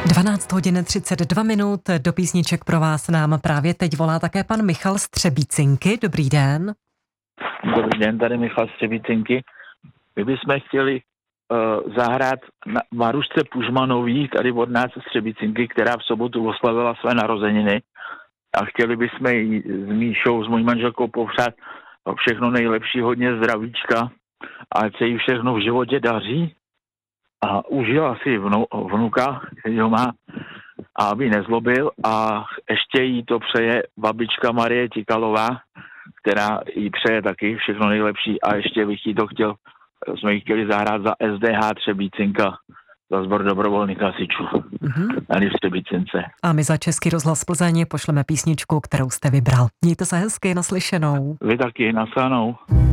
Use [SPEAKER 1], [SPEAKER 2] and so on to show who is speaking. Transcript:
[SPEAKER 1] 12 hodin 32 minut, do písniček pro vás nám právě teď volá také pan Michal z Třebícinky. Dobrý den.
[SPEAKER 2] Dobrý den, tady Michal z Třebícinky. My bychom chtěli zahrát Marušce Pužmanový tady od nás z Třebícinky, která v sobotu oslavila své narozeniny. A chtěli bychom jí s Míšou, s mojí manželkou popřát všechno nejlepší, hodně zdravíčka a ať se jí všechno v životě daří. A užila si vnuka, který ho má, a aby nezlobil. A ještě jí to přeje babička Marie Tikalová, která jí přeje taky všechno nejlepší. A ještě bych jí to jsme jí chtěli zahrát za SDH Třebícinka, za sbor dobrovolných hasičů. Tady v Třebícince.
[SPEAKER 1] A my za Český rozhlas Plzeň pošleme písničku, kterou jste vybral. Mějte se hezky, naslyšenou.
[SPEAKER 2] Vy taky, naslyšenou.